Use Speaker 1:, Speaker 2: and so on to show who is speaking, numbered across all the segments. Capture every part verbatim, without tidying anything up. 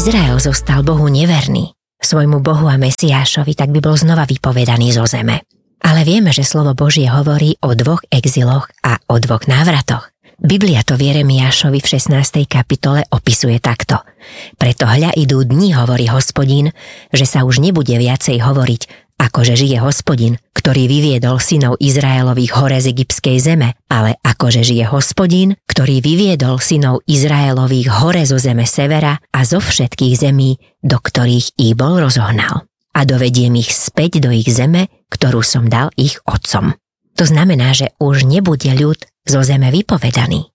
Speaker 1: Izrael zostal Bohu neverný, svojmu Bohu a Mesiášovi, tak by bol znova vypovedaný zo zeme. Ale vieme, že slovo Božie hovorí o dvoch exiloch a o dvoch návratoch. Biblia to v Jeremiášovi v šestnástej kapitole opisuje takto. Preto hľa idú dni, hovorí Hospodin, že sa už nebude viacej hovoriť, akože žije Hospodin, ktorý vyviedol synov Izraelových hore z egyptskej zeme, ale akože žije Hospodin, ktorý vyviedol synov Izraelových hore zo zeme severa a zo všetkých zemí, do ktorých ich bol rozohnal. A dovediem ich späť do ich zeme, ktorú som dal ich otcom. To znamená, že už nebude ľud zo zeme vypovedaný.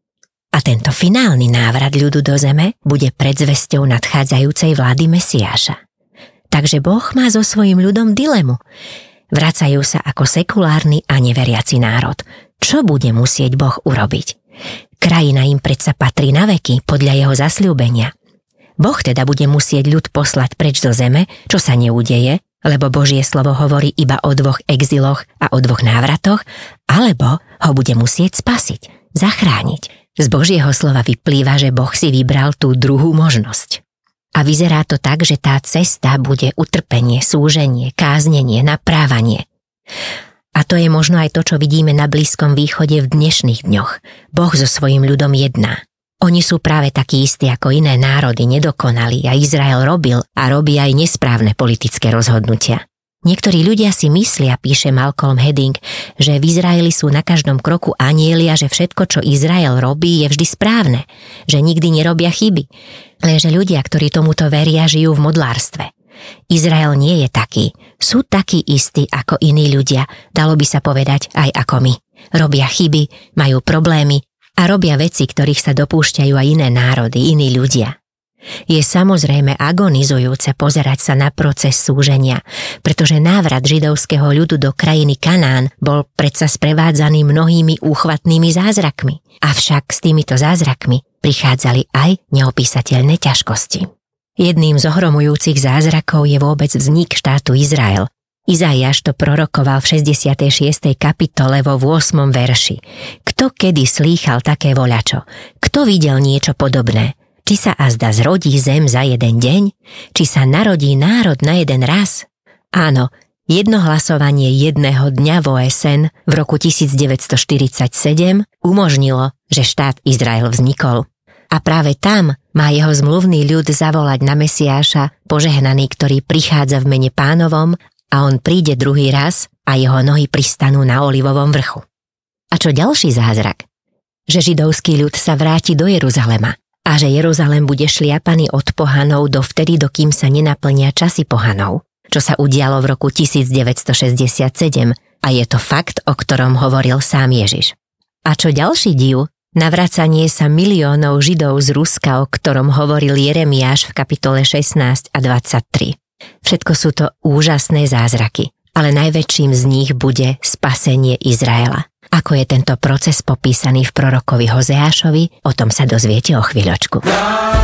Speaker 1: A tento finálny návrat ľudu do zeme bude predzvesťou nadchádzajúcej vlády Mesiáša. Takže Boh má so svojím ľudom dilemu. Vracajú sa ako sekulárny a neveriaci národ. Čo bude musieť Boh urobiť? Krajina im predsa patrí na veky podľa jeho zasľúbenia. Boh teda bude musieť ľud poslať preč zo zeme, čo sa neudeje, lebo Božie slovo hovorí iba o dvoch exiloch a o dvoch návratoch, alebo ho bude musieť spasiť, zachrániť. Z Božieho slova vyplýva, že Boh si vybral tú druhú možnosť. A vyzerá to tak, že tá cesta bude utrpenie, súženie, káznenie, naprávanie. A to je možno aj to, čo vidíme na Blízkom východe v dnešných dňoch. Boh so svojím ľudom jedná. Oni sú práve takí istí ako iné národy, nedokonalí a Izrael robil a robí aj nesprávne politické rozhodnutia. Niektorí ľudia si myslia, píše Malcolm Hedding, že v Izraeli sú na každom kroku anjeli a že všetko, čo Izrael robí, je vždy správne, že nikdy nerobia chyby. Lenže ľudia, ktorí tomuto veria, žijú v modlárstve. Izrael nie je taký. Sú takí istí ako iní ľudia, dalo by sa povedať aj ako my. Robia chyby, majú problémy, a robia veci, ktorých sa dopúšťajú aj iné národy, iní ľudia. Je samozrejme agonizujúce pozerať sa na proces súženia, pretože návrat židovského ľudu do krajiny Kanán bol predsa sprevádzaný mnohými úchvatnými zázrakmi. Avšak s týmito zázrakmi prichádzali aj neopísateľné ťažkosti. Jedným z ohromujúcich zázrakov je vôbec vznik štátu Izrael. Izaiáš to prorokoval v šesťdesiatej šiestej kapitole vo ôsmom verši. Kto kedy slýchal také voľačo? Kto videl niečo podobné? Či sa azda zrodí zem za jeden deň? Či sa narodí národ na jeden raz? Áno, jedno hlasovanie jedného dňa v ó es en v roku devätnásťstoštyridsaťsedem umožnilo, že štát Izrael vznikol. A práve tam má jeho zmluvný ľud zavolať na Mesiáša, požehnaný, ktorý prichádza v mene Pánovom, a on príde druhý raz a jeho nohy pristanú na Olivovom vrchu. A čo ďalší zázrak? Že židovský ľud sa vráti do Jeruzalema a že Jeruzalem bude šliapaný od pohanov dovtedy, dokým sa nenaplnia časy pohanov, čo sa udialo v roku devätnásťstošesťdesiatsedem a je to fakt, o ktorom hovoril sám Ježiš. A čo ďalší div? Navracanie sa miliónov Židov z Ruska, o ktorom hovoril Jeremiáš v kapitole šestnásť a dvadsaťtri. Všetko sú to úžasné zázraky, ale najväčším z nich bude spasenie Izraela. Ako je tento proces popísaný v prorokovi Hozeášovi, o tom sa dozviete o chvíľočku.